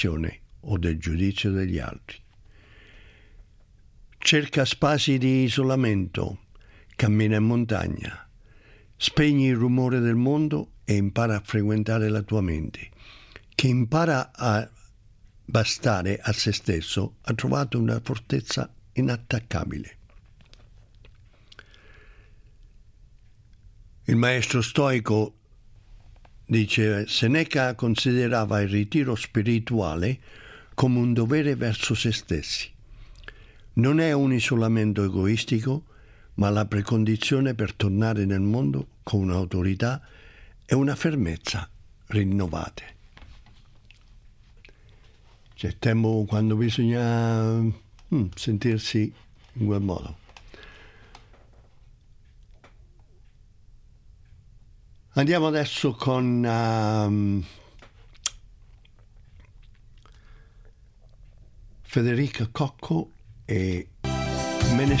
o del giudizio degli altri. Cerca spazi di isolamento, cammina in montagna, spegni il rumore del mondo e impara a frequentare la tua mente, che impara a bastare a se stesso, ha trovato una fortezza inattaccabile. Il maestro stoico dice: Seneca considerava il ritiro spirituale come un dovere verso se stessi. Non è un isolamento egoistico, ma la precondizione per tornare nel mondo con un'autorità e una fermezza rinnovate. C'è tempo quando bisogna sentirsi in quel modo. Andiamo adesso con Federica Cocco e Me ne